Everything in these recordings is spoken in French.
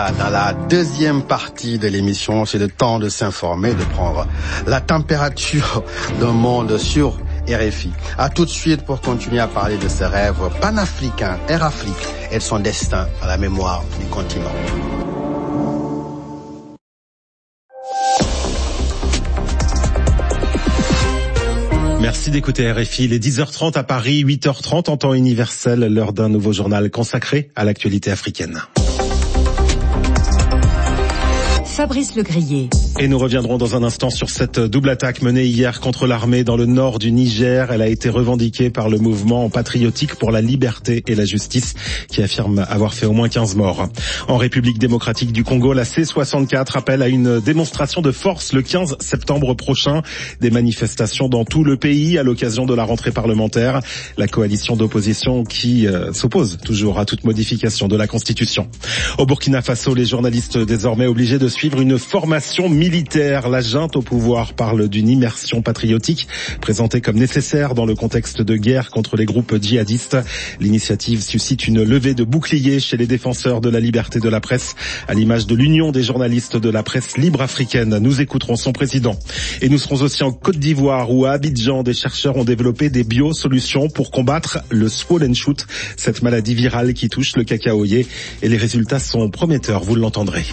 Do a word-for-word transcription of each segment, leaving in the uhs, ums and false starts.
Dans la deuxième partie de l'émission, c'est le temps de s'informer, de prendre la température d'un monde sur R F I. À tout de suite pour continuer à parler de ce rêve panafricain, Air Afrique et de son destin à la mémoire du continent. Merci d'écouter R F I. Il est dix heures trente à Paris, huit heures trente en temps universel, l'heure d'un nouveau journal consacré à l'actualité africaine. Fabrice Legrier. Et nous reviendrons dans un instant sur cette double attaque menée hier contre l'armée dans le nord du Niger. Elle a été revendiquée par le mouvement patriotique pour la liberté et la justice qui affirme avoir fait au moins quinze morts. En République démocratique du Congo, la C soixante-quatre appelle à une démonstration de force le quinze septembre prochain. Des manifestations dans tout le pays à l'occasion de la rentrée parlementaire. La coalition d'opposition qui euh, s'oppose toujours à toute modification de la Constitution. Au Burkina Faso, les journalistes désormais obligés de suivre une formation militaire. La junte au pouvoir parle d'une immersion patriotique présentée comme nécessaire dans le contexte de guerre contre les groupes djihadistes. L'initiative suscite une levée de boucliers chez les défenseurs de la liberté de la presse, à l'image de l'Union des journalistes de la presse libre africaine. Nous écouterons son président. Et nous serons aussi en Côte d'Ivoire où à Abidjan, des chercheurs ont développé des biosolutions pour combattre le swollen shoot, cette maladie virale qui touche le cacaoyer. Et les résultats sont prometteurs, vous l'entendrez.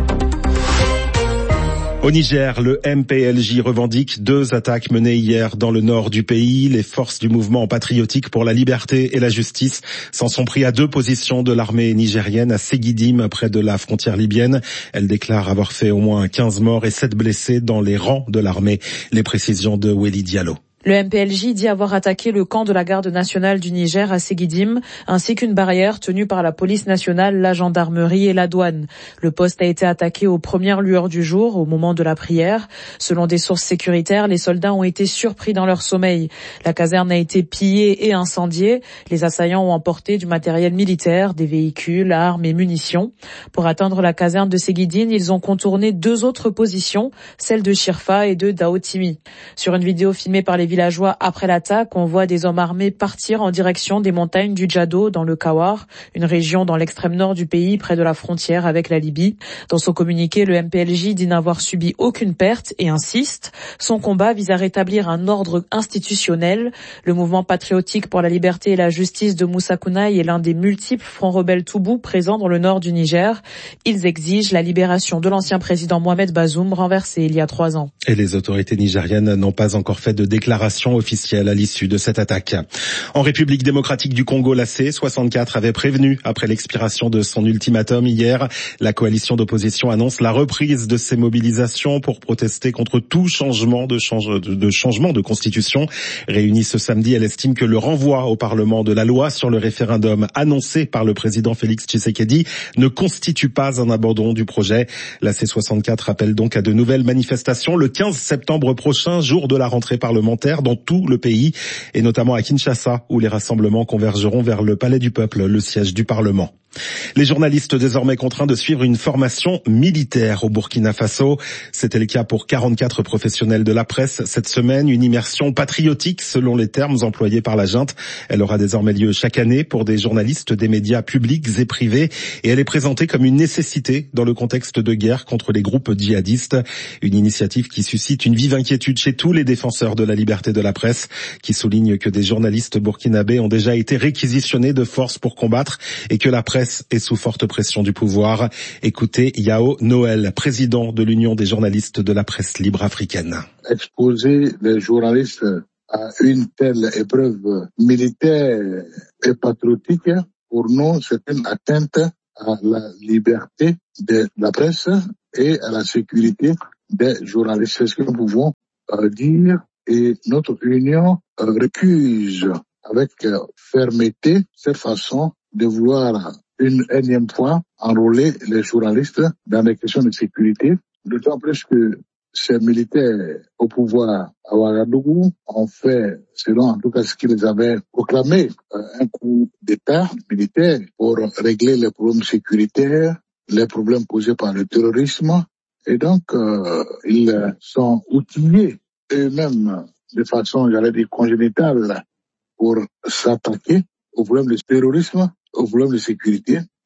Au Niger, le M P L J revendique deux attaques menées hier dans le nord du pays. Les forces du mouvement patriotique pour la liberté et la justice s'en sont pris à deux positions de l'armée nigérienne à Seguidim, près de la frontière libyenne. Elle déclare avoir fait au moins quinze morts et sept blessés dans les rangs de l'armée. Les précisions de Weli Diallo. Le M P L J dit avoir attaqué le camp de la garde nationale du Niger à Seguidim, ainsi qu'une barrière tenue par la police nationale, la gendarmerie et la douane. Le poste a été attaqué aux premières lueurs du jour, au moment de la prière. Selon des sources sécuritaires, les soldats ont été surpris dans leur sommeil. La caserne a été pillée et incendiée. Les assaillants ont emporté du matériel militaire, des véhicules, armes et munitions. Pour atteindre la caserne de Seguidim, ils ont contourné deux autres positions, celles de Shirfa et de Daotimi. Sur une vidéo filmée par les villageois après l'attaque, on voit des hommes armés partir en direction des montagnes du Djado dans le Kawar, une région dans l'extrême nord du pays près de la frontière avec la Libye. Dans son communiqué, le M P L J dit n'avoir subi aucune perte et insiste. Son combat vise à rétablir un ordre institutionnel. Le mouvement patriotique pour la liberté et la justice de Moussa Kounaï est l'un des multiples fronts rebelles Toubou présents dans le nord du Niger. Ils exigent la libération de l'ancien président Mohamed Bazoum renversé il y a trois ans. Et les autorités nigériennes n'ont pas encore fait de déclaration officielle à l'issue de cette attaque. En République démocratique du Congo, la C soixante-quatre avait prévenu après l'expiration de son ultimatum hier. La coalition d'opposition annonce la reprise de ses mobilisations pour protester contre tout changement de, change, de, de changement de constitution. Réunie ce samedi, elle estime que le renvoi au Parlement de la loi sur le référendum annoncé par le président Félix Tshisekedi ne constitue pas un abandon du projet. La C soixante-quatre appelle donc à de nouvelles manifestations le quinze septembre prochain, jour de la rentrée parlementaire, dans tout le pays, et notamment à Kinshasa, où les rassemblements convergeront vers le Palais du Peuple, le siège du Parlement. Les journalistes désormais contraints de suivre une formation militaire au Burkina Faso. C'était le cas pour quarante-quatre professionnels de la presse cette semaine. Une immersion patriotique selon les termes employés par la junte. Elle aura désormais lieu chaque année pour des journalistes des médias publics et privés. Et elle est présentée comme une nécessité dans le contexte de guerre contre les groupes djihadistes. Une initiative qui suscite une vive inquiétude chez tous les défenseurs de la liberté de la presse, qui soulignent que des journalistes burkinabés ont déjà été réquisitionnés de force pour combattre et que la presse est sous forte pression du pouvoir. Écoutez Yao Noël, président de l'Union des journalistes de la presse libre africaine. Exposer les journalistes à une telle épreuve militaire et patriotique, pour nous, c'est une atteinte à la liberté de la presse et à la sécurité des journalistes. C'est ce que nous pouvons euh, dire. Et notre union euh, récuse avec euh, fermeté cette façon de vouloir une énième fois enrôler les journalistes dans les questions de sécurité, d'autant plus que ces militaires au pouvoir à Ouagadougou ont fait, selon en tout cas ce qu'ils avaient proclamé, un coup d'État militaire pour régler les problèmes sécuritaires, les problèmes posés par le terrorisme, et donc euh, ils sont outillés eux-mêmes de façon, j'allais dire, congénitale pour s'attaquer au problème du terrorisme, au problème de sécurité.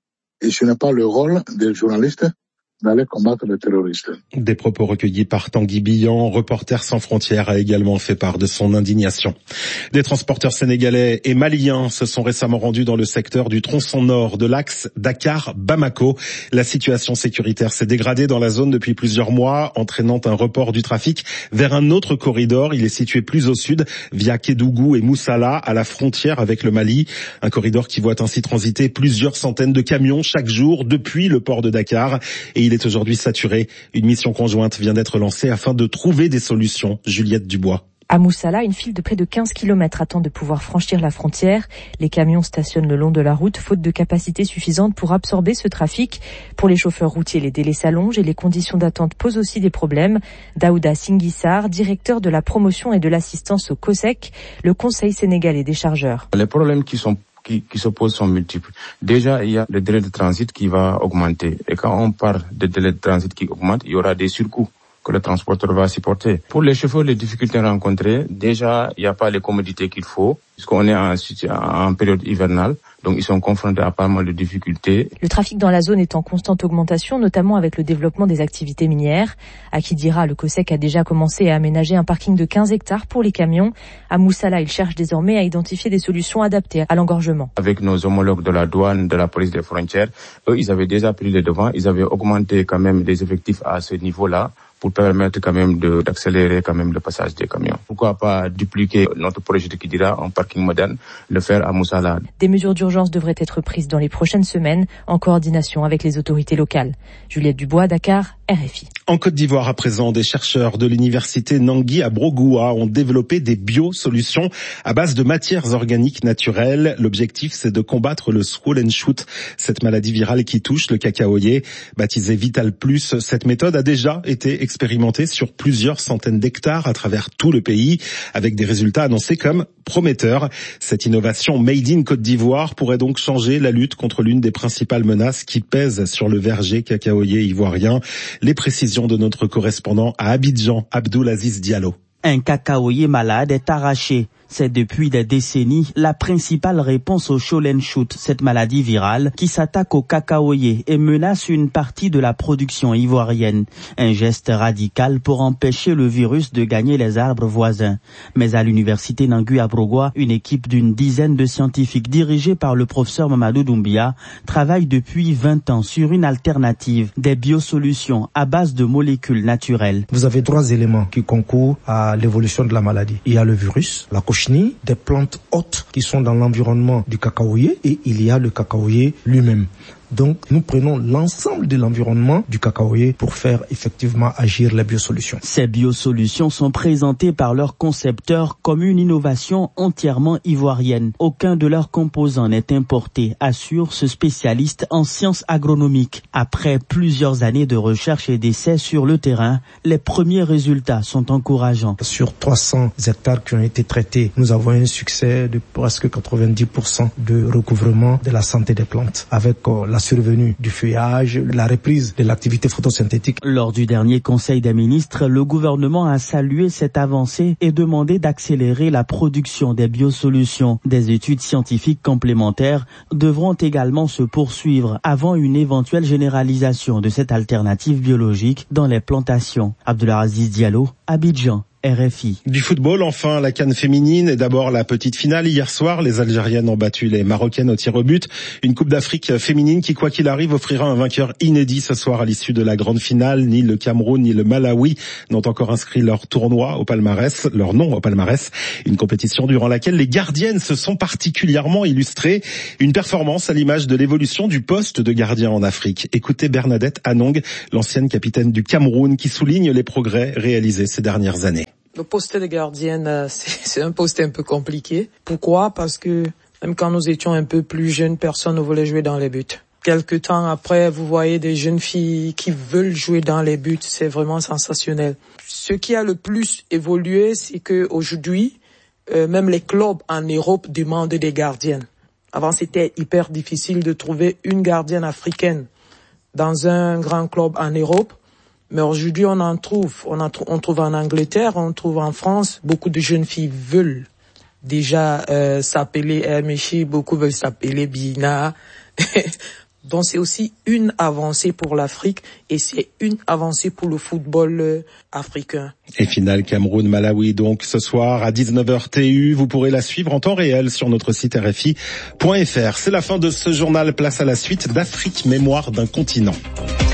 et ce n'est pas le rôle des journalistes d'aller combattre les terroristes. Des propos recueillis par Tanguy Billan, Reporters sans frontières, a également fait part de son indignation. Des transporteurs sénégalais et maliens se sont récemment rendus dans le secteur du tronçon nord de l'axe Dakar-Bamako. La situation sécuritaire s'est dégradée dans la zone depuis plusieurs mois, entraînant un report du trafic vers un autre corridor. Il est situé plus au sud, via Kédougou et Moussala, à la frontière avec le Mali. Un corridor qui voit ainsi transiter plusieurs centaines de camions chaque jour depuis le port de Dakar. Et il est aujourd'hui saturé. Une mission conjointe vient d'être lancée afin de trouver des solutions. Juliette Dubois. À Moussala, une file de près de quinze kilomètres attend de pouvoir franchir la frontière. Les camions stationnent le long de la route, faute de capacité suffisante pour absorber ce trafic. Pour les chauffeurs routiers, les délais s'allongent et les conditions d'attente posent aussi des problèmes. Daouda Singhissar, directeur de la promotion et de l'assistance au COSEC, le Conseil sénégalais des chargeurs. Les problèmes qui sont Qui, qui se posent sont multiples. Déjà, il y a le délai de transit qui va augmenter. Et quand on parle de délai de transit qui augmente, il y aura des surcoûts que le transporteur va supporter. Pour les chauffeurs, les difficultés rencontrées, déjà, il n'y a pas les commodités qu'il faut, puisqu'on est en, en période hivernale. Donc, ils sont confrontés à pas mal de difficultés. Le trafic dans la zone est en constante augmentation, notamment avec le développement des activités minières. À Kidira, le COSEC a déjà commencé à aménager un parking de quinze hectares pour les camions. À Moussala, il cherche désormais à identifier des solutions adaptées à l'engorgement. Avec nos homologues de la douane, de la police des frontières, eux, ils avaient déjà pris les devants. Ils avaient augmenté quand même les effectifs à ce niveau-là, pour permettre quand même de, d'accélérer quand même le passage des camions. Pourquoi pas dupliquer notre projet de Kidira en parking moderne, le faire à Moussala. Des mesures d'urgence devraient être prises dans les prochaines semaines, en coordination avec les autorités locales. Juliette Dubois, Dakar, R F I. En Côte d'Ivoire, à présent, des chercheurs de l'université Nangui à Brogoua ont développé des biosolutions à base de matières organiques naturelles. L'objectif, c'est de combattre le swollen shoot, cette maladie virale qui touche le cacaoyer. Baptisée Vital Plus, cette méthode a déjà été expérimentée sur plusieurs centaines d'hectares à travers tout le pays, avec des résultats annoncés comme prometteurs. Cette innovation made in Côte d'Ivoire pourrait donc changer la lutte contre l'une des principales menaces qui pèsent sur le verger cacaoyer ivoirien. Les précisions de notre correspondant à Abidjan, Abdoulaziz Diallo. Un cacaoyer malade est arraché. C'est depuis des décennies la principale réponse au Swollen shoot, cette maladie virale qui s'attaque au cacaoyer et menace une partie de la production ivoirienne. Un geste radical pour empêcher le virus de gagner les arbres voisins. Mais à l'université Nangui à Brogoua, une équipe d'une dizaine de scientifiques dirigée par le professeur Mamadou Doumbia travaille depuis vingt ans sur une alternative, des biosolutions à base de molécules naturelles. Vous avez trois éléments qui concourent à l'évolution de la maladie. Il y a le virus, la cochenille, des plantes hôtes qui sont dans l'environnement du cacaoyer et il y a le cacaoyer lui-même. Donc, nous prenons l'ensemble de l'environnement du cacaoyer pour faire effectivement agir les biosolutions. Ces biosolutions sont présentées par leurs concepteurs comme une innovation entièrement ivoirienne. Aucun de leurs composants n'est importé, assure ce spécialiste en sciences agronomiques. Après plusieurs années de recherche et d'essais sur le terrain, les premiers résultats sont encourageants. Sur trois cents hectares qui ont été traités, nous avons un succès de presque quatre-vingt-dix pour cent de recouvrement de la santé des plantes, avec euh, la survenue du feuillage, la reprise de l'activité photosynthétique. Lors du dernier Conseil des ministres, le gouvernement a salué cette avancée et demandé d'accélérer la production des biosolutions. Des études scientifiques complémentaires devront également se poursuivre avant une éventuelle généralisation de cette alternative biologique dans les plantations. Abdoulaziz Diallo, Abidjan. R F I. Du football, enfin, la CAN féminine et d'abord la petite finale. Hier soir, les Algériennes ont battu les Marocaines au tir au but. Une Coupe d'Afrique féminine qui, quoi qu'il arrive, offrira un vainqueur inédit ce soir à l'issue de la grande finale. Ni le Cameroun ni le Malawi n'ont encore inscrit leur tournoi au palmarès, leur nom au palmarès. Une compétition durant laquelle les gardiennes se sont particulièrement illustrées. Une performance à l'image de l'évolution du poste de gardien en Afrique. Écoutez Bernadette Anong, l'ancienne capitaine du Cameroun, qui souligne les progrès réalisés ces dernières années. Le poste de gardienne, c'est un poste un peu compliqué. Pourquoi? Parce que même quand nous étions un peu plus jeunes, personne ne voulait jouer dans les buts. Quelque temps après, vous voyez des jeunes filles qui veulent jouer dans les buts. C'est vraiment sensationnel. Ce qui a le plus évolué, c'est que aujourd'hui, euh, même les clubs en Europe demandent des gardiennes. Avant, c'était hyper difficile de trouver une gardienne africaine dans un grand club en Europe. Mais aujourd'hui, on en trouve. On, en tr- on trouve en Angleterre, on trouve en France. Beaucoup de jeunes filles veulent déjà euh, s'appeler Herméchi, beaucoup veulent s'appeler Bina. Donc c'est aussi une avancée pour l'Afrique et c'est une avancée pour le football africain. Et finale Cameroun-Malawi donc ce soir à dix-neuf heures T U. Vous pourrez la suivre en temps réel sur notre site R F I point F R. C'est la fin de ce journal. Place à la suite d'Afrique, mémoire d'un continent.